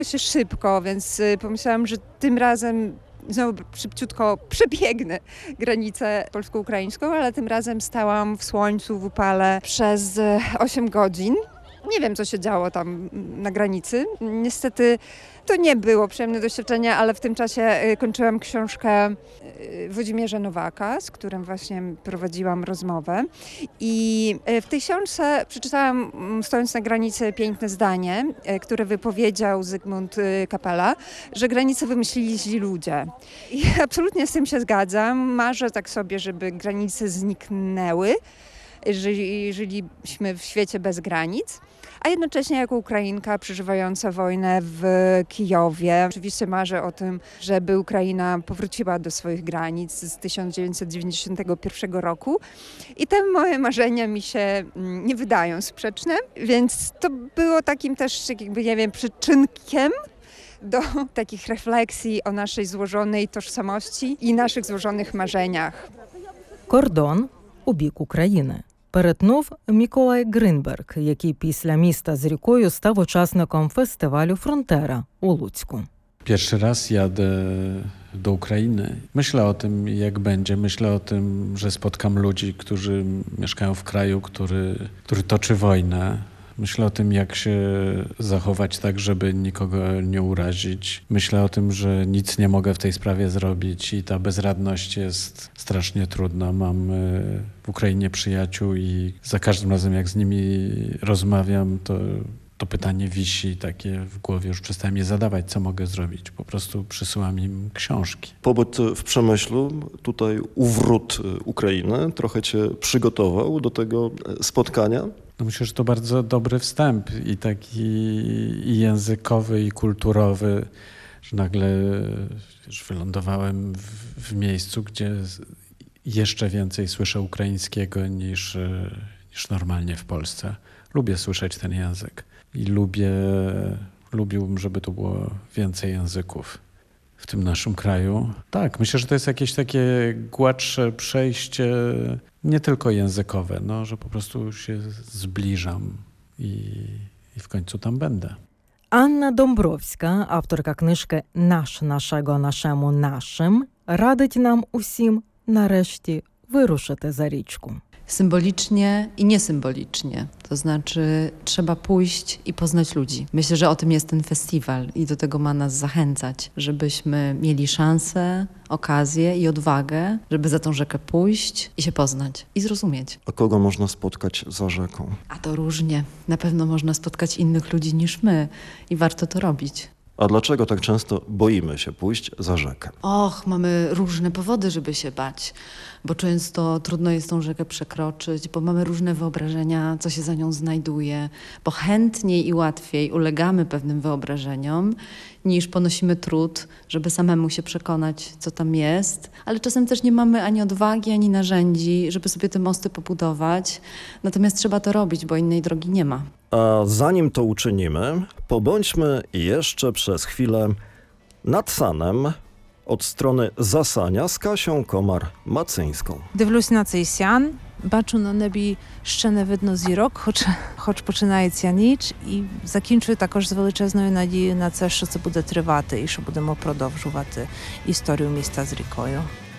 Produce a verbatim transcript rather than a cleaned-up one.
się szybko, więc y, pomyślałam, że tym razem znowu szybciutko przebiegnę granicę polsko-ukraińską, ale tym razem stałam w słońcu, w upale przez osiem godzin. Nie wiem, co się działo tam na granicy. Niestety to nie było przyjemne doświadczenie, ale w tym czasie kończyłam książkę Włodzimierza Nowaka, z którym właśnie prowadziłam rozmowę. I w tej książce przeczytałam, stojąc na granicy, piękne zdanie, które wypowiedział Zygmunt Kapela, że granicę wymyślili źli ludzie. I absolutnie z tym się zgadzam. Marzę tak sobie, żeby granice zniknęły, że żyliśmy w świecie bez granic. A jednocześnie jako Ukrainka przeżywająca wojnę w Kijowie, oczywiście marzę o tym, żeby Ukraina powróciła do swoich granic z tysiąc dziewięćset dziewięćdziesiątego pierwszego roku. I te moje marzenia mi się nie wydają sprzeczne, więc to było takim też, jakby nie wiem, przyczynkiem do takich refleksji o naszej złożonej tożsamości i naszych złożonych marzeniach. Кордон у бік України перетнув Миколай Гринберг, який після «Міста з рікою» став учасником фестивалю «Фронтера» у Луцьку. Pierwszy raz jadę do Ukrainy. Myślę o tym, jak będzie. Myślę o tym, że spotkam ludzi, którzy mieszkają w kraju, który, który toczy wojnę. Myślę o tym, jak się zachować tak, żeby nikogo nie urazić. Myślę o tym, że nic nie mogę w tej sprawie zrobić i ta bezradność jest strasznie trudna. Mam w Ukrainie przyjaciół i za każdym razem, jak z nimi rozmawiam, to to pytanie wisi takie w głowie. Już przestałem je zadawać, co mogę zrobić. Po prostu przysyłam im książki. Pobyt w Przemyślu, tutaj uwrót Ukrainy, trochę cię przygotował do tego spotkania? No myślę, że to bardzo dobry wstęp i taki i językowy, i kulturowy, że nagle już wylądowałem w, w miejscu, gdzie jeszcze więcej słyszę ukraińskiego niż, niż normalnie w Polsce. Lubię słyszeć ten język i lubię, lubiłbym, żeby to było więcej języków w tym naszym kraju. Tak, myślę, że to jest jakieś takie gładsze przejście, nie tylko językowe, no, że po prostu się zbliżam i, i w końcu tam będę. Анна Домбровська, авторка книжки «Наш нашого нашему нашим», радить нам усім нарешті wyruszyć za річку. Symbolicznie i niesymbolicznie. To znaczy trzeba pójść i poznać ludzi. Myślę, że o tym jest ten festiwal i do tego ma nas zachęcać, żebyśmy mieli szansę, okazję i odwagę, żeby za tą rzekę pójść i się poznać i zrozumieć. A kogo można spotkać za rzeką? A to różnie. Na pewno można spotkać innych ludzi niż my i warto to robić. A dlaczego tak często boimy się pójść za rzekę? Och, mamy różne powody, żeby się bać, bo często trudno jest tą rzekę przekroczyć, bo mamy różne wyobrażenia, co się za nią znajduje, bo chętniej i łatwiej ulegamy pewnym wyobrażeniom, niż ponosimy trud, żeby samemu się przekonać, co tam jest, ale czasem też nie mamy ani odwagi, ani narzędzi, żeby sobie te mosty pobudować, natomiast trzeba to robić, bo innej drogi nie ma. A zanim to uczynimy, pobądźmy jeszcze przez chwilę nad Sanem od strony Zasania z Kasią Komar-Macyńską. Дивлюсь на цей сян, бачу на небі ще не видно зірок, хоч, хоч починається ніч, і закінчую також з величезною надією на це, що це буде тривати і що будемо продовжувати історію міста з рікою.